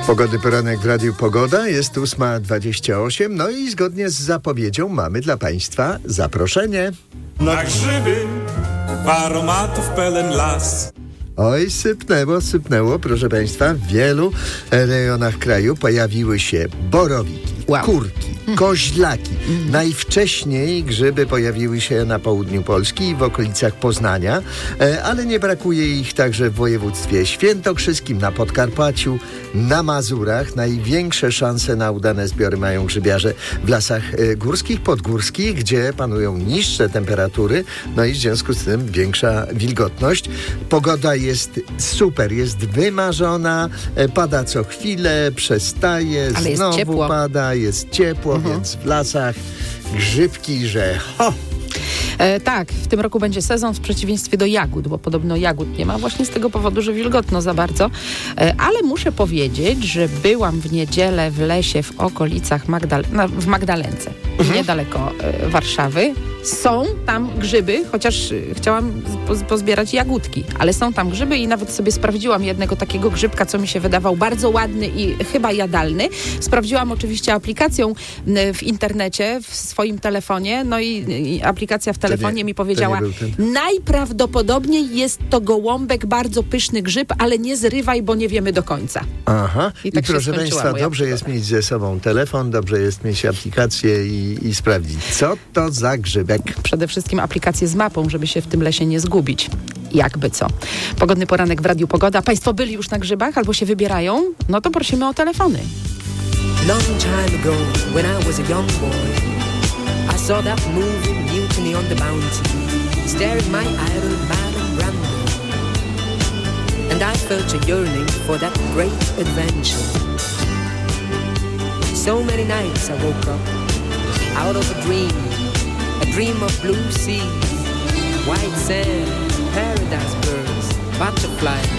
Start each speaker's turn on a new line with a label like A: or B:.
A: Pogody poranek w Radiu Pogoda, jest 8:28, no i zgodnie z zapowiedzią mamy dla Państwa zaproszenie.
B: Na grzyby, aromatów pełen las.
A: Oj, sypnęło, proszę Państwa, w wielu rejonach kraju pojawiły się borowiki, kurki, koźlaki. Najwcześniej grzyby pojawiły się na południu Polski i w okolicach Poznania, ale nie brakuje ich także w województwie świętokrzyskim, na Podkarpaciu, na Mazurach. Największe szanse na udane zbiory mają grzybiarze w lasach górskich, podgórskich, gdzie panują niższe temperatury, no i w związku z tym większa wilgotność. Pogoda jest super, jest wymarzona, pada co chwilę, przestaje, ale znowu pada, jest ciepło, więc w lasach grzybki, że ho!
C: Tak, w tym roku będzie sezon w przeciwieństwie do jagód, bo podobno jagód nie ma właśnie z tego powodu, że wilgotno za bardzo. Ale muszę powiedzieć, że byłam w niedzielę w lesie w okolicach w Magdalence, niedaleko Warszawy. Są tam grzyby, chociaż chciałam pozbierać jagódki, ale są tam grzyby i nawet sobie sprawdziłam jednego takiego grzybka, co mi się wydawał bardzo ładny i chyba jadalny. Sprawdziłam oczywiście aplikacją w internecie, w swoim telefonie, no i aplikacja w telefonie mi powiedziała, najprawdopodobniej jest to gołąbek, bardzo pyszny grzyb, ale nie zrywaj, bo nie wiemy do końca.
A: Aha, i proszę Państwa, dobrze jest mieć ze sobą telefon, dobrze jest mieć aplikację i sprawdzić, co to za grzybek.
C: Przede wszystkim aplikację z mapą, żeby się w tym lesie nie zgubić. Jakby co. Pogodny poranek w Radiu Pogoda. Państwo byli już na grzybach albo się wybierają? No to prosimy o telefony.
D: Long time ago, when I was a young boy, I saw that moving mutiny on the bounty, staring my idol Marlon Brando, and I felt a yearning for that great adventure. So many nights I woke up out of a dream of blue sea, white sand, paradise birds, butterflies.